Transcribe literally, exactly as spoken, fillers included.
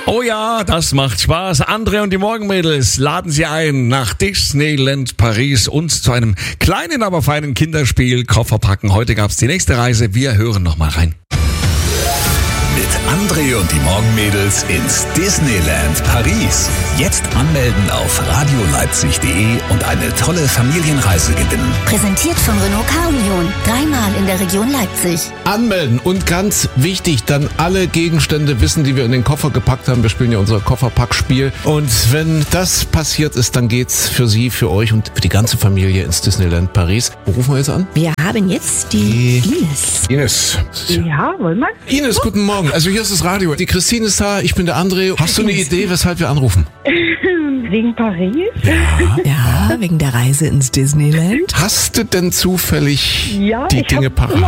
Oh ja, das macht Spaß. André und die Morgenmädels laden Sie ein nach Disneyland Paris und zu einem kleinen, aber feinen Kinderspiel Koffer packen. Heute gab's die nächste Reise. Wir hören noch mal rein. Mit André und die Morgenmädels ins Disneyland Paris. Jetzt anmelden auf radioleipzig punkt de und eine tolle Familienreise gewinnen. Präsentiert von Renault Car Union. Dreimal in der Region Leipzig. Anmelden und ganz wichtig, dann alle Gegenstände wissen, die wir in den Koffer gepackt haben. Wir spielen ja unser Kofferpackspiel. Und wenn das passiert ist, dann geht's für Sie, für euch und für die ganze Familie ins Disneyland Paris. Wo rufen wir jetzt an? Wir haben jetzt die, die Ines. Ines. Ja, wollen wir? Ines, guten Morgen. Also hier ist das Radio. Die Christine ist da, ich bin der André. Hast du eine Idee, weshalb wir anrufen? Wegen Paris? Ja. Ja, wegen der Reise ins Disneyland. Hast du denn zufällig Ja, die ich Dinge hab parat?